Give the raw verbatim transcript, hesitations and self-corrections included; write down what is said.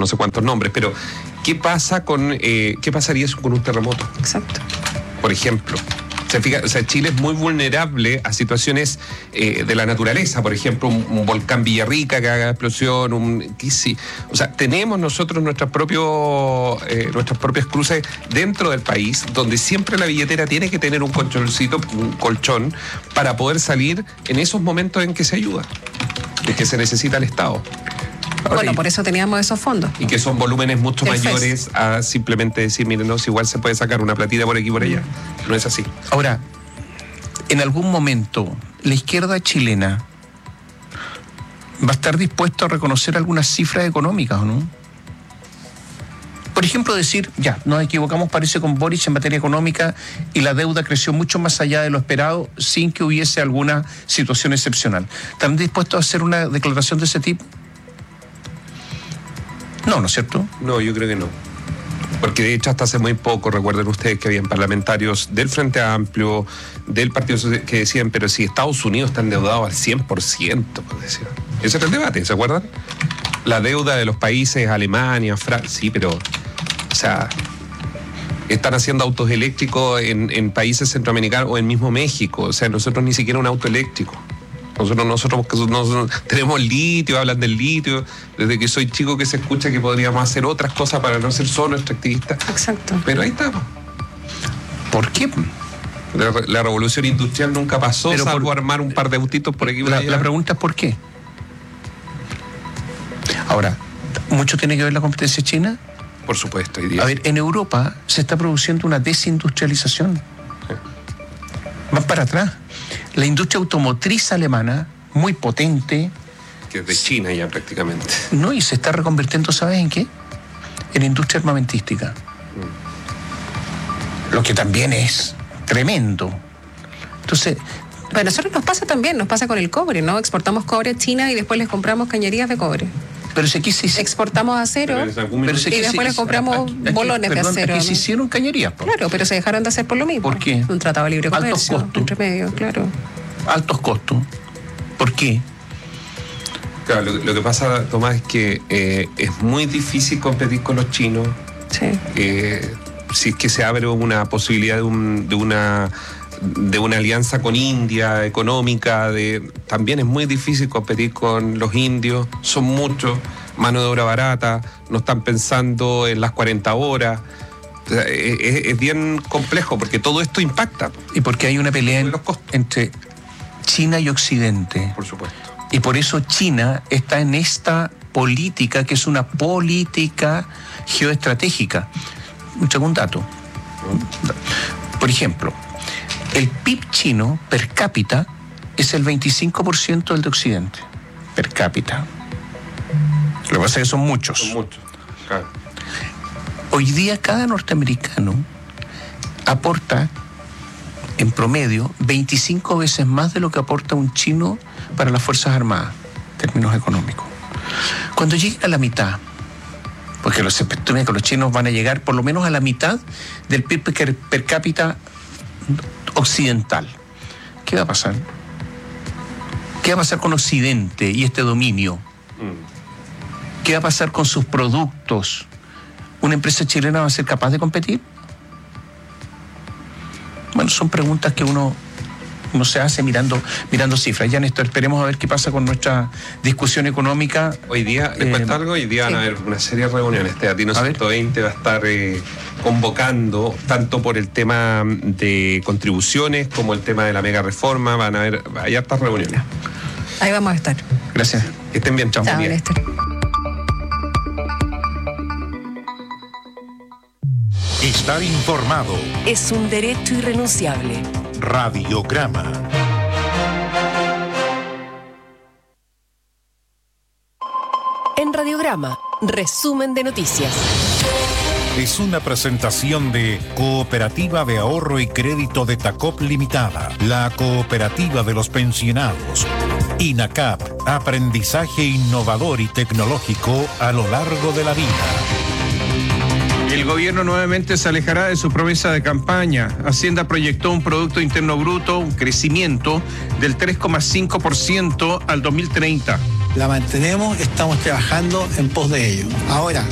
no sé cuántos nombres, pero ¿qué pasa con eh, qué pasaría con un terremoto? Exacto. Por ejemplo. Se fija, o sea, Chile es muy vulnerable a situaciones eh, de la naturaleza, por ejemplo, un, un volcán Villarrica que haga explosión, un sí, o sea, tenemos nosotros nuestros propios eh, nuestras propias cruces dentro del país, donde siempre la billetera tiene que tener un colchoncito, un colchón, para poder salir en esos momentos en que se ayuda, en que se necesita el Estado. Ahora, bueno, por eso teníamos esos fondos. Y que son volúmenes mucho el mayores F E S. A simplemente decir, miren, no, si igual se puede sacar una platita por aquí y por allá. No es así. Ahora, en algún momento, la izquierda chilena va a estar dispuesto a reconocer algunas cifras económicas, ¿o no? Por ejemplo, decir, ya, nos equivocamos, parece, con Boric en materia económica y la deuda creció mucho más allá de lo esperado sin que hubiese alguna situación excepcional. ¿Están dispuestos a hacer una declaración de ese tipo? No, ¿no es cierto? No, yo creo que no. Porque de hecho hasta hace muy poco, recuerden ustedes que habían parlamentarios del Frente Amplio, del Partido Social, que decían, pero si Estados Unidos está endeudado al cien por ciento, pues decían. Ese era el debate, ¿se acuerdan? La deuda de los países, Alemania, Francia, sí, pero, o sea, están haciendo autos eléctricos en, en países centroamericanos o en mismo México, o sea, nosotros ni siquiera un auto eléctrico. Nosotros, nosotros, nosotros tenemos litio, hablan del litio, desde que soy chico que se escucha que podríamos hacer otras cosas para no ser solo extractivistas. Exacto. Pero ahí estamos. ¿Por qué? La, la revolución industrial nunca pasó, pero salvo por, armar un par de autitos por aquí. La, la pregunta es ¿por qué? Ahora, ¿mucho tiene que ver la competencia china? Por supuesto. Hoy día. A ver, en Europa se está produciendo una desindustrialización. Sí. Más para atrás. La industria automotriz alemana, muy potente. Que es de China ya prácticamente. No, y se está reconvirtiendo, ¿sabes en qué? En industria armamentística. Mm. Lo que también es tremendo. Entonces... Bueno, a nosotros nos pasa también, nos pasa con el cobre, ¿no? Exportamos cobre a China y después les compramos cañerías de cobre. Pero si aquí se... Exportamos acero pero si y después se... les compramos aquí, bolones aquí, perdón, de acero. Aquí ¿no? se hicieron cañerías. ¿No? Claro, pero se dejaron de hacer por lo mismo. ¿Por qué? Un tratado de libre comercio. Altos costos. Entre medio, claro. Altos costos. ¿Por qué? Claro, lo, lo que pasa, Tomás, es que eh, es muy difícil competir con los chinos. Sí. Eh, si es que se abre una posibilidad de, un, de una... de una alianza con India económica, de también es muy difícil competir con los indios, son muchos, mano de obra barata, no están pensando en las cuarenta horas, o sea, es, es bien complejo porque todo esto impacta. Y porque hay una pelea en, entre China y Occidente. Por supuesto. Y por eso China está en esta política que es una política geoestratégica. Un segundo dato. Por ejemplo, el P I B chino per cápita es el veinticinco por ciento del de Occidente. Per cápita. Lo que pasa es que son muchos. Son muchos, claro. Hoy día cada norteamericano aporta, en promedio, veinticinco veces más de lo que aporta un chino para las Fuerzas Armadas, en términos económicos. Cuando llegue a la mitad, porque los que los chinos van a llegar por lo menos a la mitad del P I B per cápita occidental. ¿Qué va a pasar? ¿Qué va a pasar con Occidente y este dominio? ¿Qué va a pasar con sus productos? ¿Una empresa chilena va a ser capaz de competir? Bueno, son preguntas que uno, uno se hace mirando, mirando cifras. Ya, Néstor, esperemos a ver qué pasa con nuestra discusión económica. Hoy día, ¿les cuento eh, algo? Hoy día sí. Van a haber una serie de reuniones. Teatino ciento veinte va a estar eh, convocando, tanto por el tema de contribuciones como el tema de la mega reforma. Van a haber, hay hartas reuniones. Ahí vamos a estar. Gracias. Que estén bien. Chao. Chao, Néstor. Estar informado es un derecho irrenunciable. Radiograma. En Radiograma, resumen de noticias. Es una presentación de Cooperativa de Ahorro y Crédito de Tacop Limitada, la cooperativa de los pensionados. INACAP, aprendizaje innovador y tecnológico a lo largo de la vida. El gobierno nuevamente se alejará de su promesa de campaña. Hacienda proyectó un Producto Interno Bruto, un crecimiento del tres coma cinco por ciento al dos mil treinta. La mantenemos, estamos trabajando en pos de ello. Ahora,